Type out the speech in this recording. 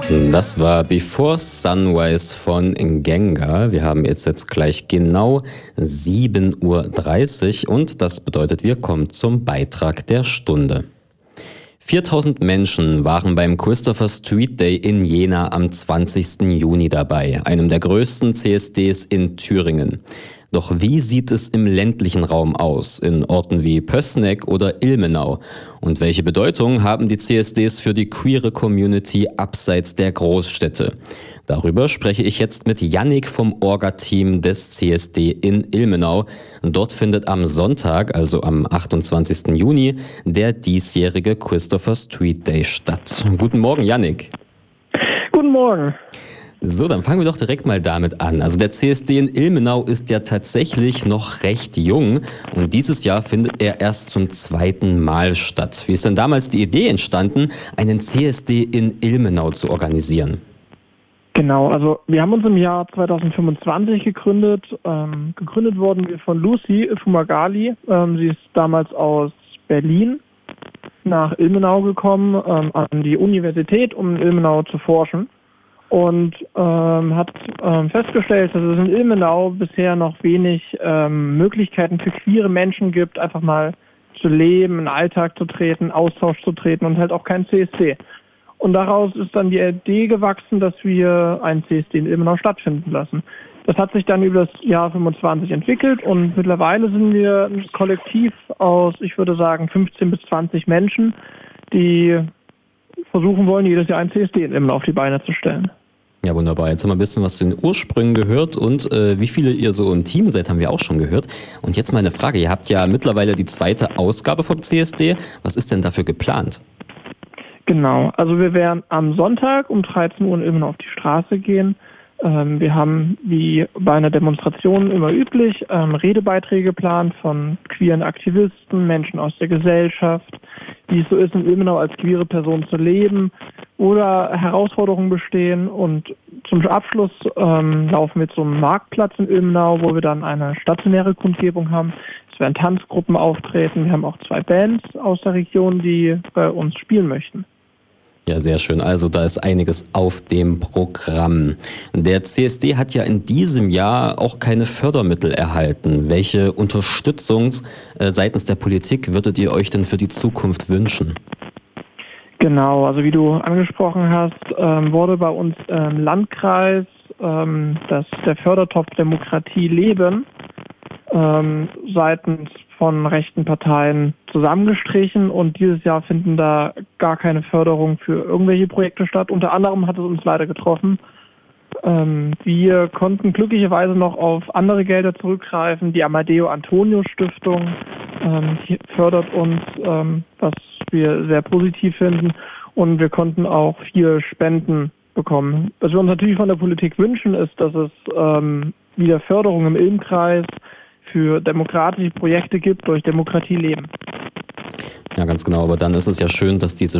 Das war Before Sunrise von Gengar. Wir haben jetzt gleich genau 7:30 Uhr und das bedeutet, wir kommen zum Beitrag der Stunde. 4000 Menschen waren beim Christopher Street Day in Jena am 20. Juni dabei, einem der größten CSDs in Thüringen. Doch wie sieht es im ländlichen Raum aus, in Orten wie Pößneck oder Ilmenau? Und welche Bedeutung haben die CSDs für die queere Community abseits der Großstädte? Darüber spreche ich jetzt mit Yannick vom Orga-Team des CSD in Ilmenau. Dort findet am Sonntag, also am 28. Juni, der diesjährige Christopher Street Day statt. Guten Morgen, Yannick. Guten Morgen. So, dann fangen wir doch direkt mal damit an. Also der CSD in Ilmenau ist ja tatsächlich noch recht jung und dieses Jahr findet er erst zum 2. Mal statt. Wie ist denn damals die Idee entstanden, einen CSD in Ilmenau zu organisieren? Genau, also wir haben uns im Jahr 2025 gegründet. Gegründet wurden wir von Lucy Fumagalli. Sie ist damals aus Berlin nach Ilmenau gekommen, an die Universität, um in Ilmenau zu forschen. Und hat festgestellt, dass es in Ilmenau bisher noch wenig Möglichkeiten für queere Menschen gibt, einfach mal zu leben, in den Alltag zu treten, Austausch zu treten und halt auch kein CSD. Und daraus ist dann die Idee gewachsen, dass wir einen CSD in Ilmenau stattfinden lassen. Das hat sich dann über das Jahr 25 entwickelt und mittlerweile sind wir ein Kollektiv aus, ich würde sagen, 15 bis 20 Menschen, die versuchen wollen, jedes Jahr einen CSD in Ilmenau auf die Beine zu stellen. Ja, wunderbar. Jetzt haben wir ein bisschen was zu den Ursprüngen gehört und wie viele ihr so im Team seid, haben wir auch schon gehört. Und jetzt mal eine Frage. Ihr habt ja mittlerweile die 2. Ausgabe vom CSD. Was ist denn dafür geplant? Genau. Also wir werden am Sonntag um 13 Uhr in Ilmenau auf die Straße gehen. Wir haben, wie bei einer Demonstration immer üblich, Redebeiträge geplant von queeren Aktivisten, Menschen aus der Gesellschaft, wie es so ist, in Ilmenau als queere Person zu leben oder Herausforderungen bestehen. Und zum Abschluss laufen wir zum Marktplatz in Ilmenau, wo wir dann eine stationäre Kundgebung haben. Es werden Tanzgruppen auftreten. Wir haben auch 2 Bands aus der Region, die bei uns spielen möchten. Ja, sehr schön. Also da ist einiges auf dem Programm. Der CSD hat ja in diesem Jahr auch keine Fördermittel erhalten. Welche Unterstützung seitens der Politik würdet ihr euch denn für die Zukunft wünschen? Genau, also wie du angesprochen hast, wurde bei uns im Landkreis der Fördertopf Demokratie leben seitens von rechten Parteien zusammengestrichen und dieses Jahr finden da gar keine Förderung für irgendwelche Projekte statt. Unter anderem hat es uns leider getroffen. Wir konnten glücklicherweise noch auf andere Gelder zurückgreifen. Die Amadeo Antonio Stiftung fördert uns, was wir sehr positiv finden. Und wir konnten auch 4 Spenden bekommen. Was wir uns natürlich von der Politik wünschen, ist, dass es wieder Förderung im Ilm-Kreis für demokratische Projekte gibt, durch Demokratie leben. Ja, ganz genau. Aber dann ist es ja schön, dass diese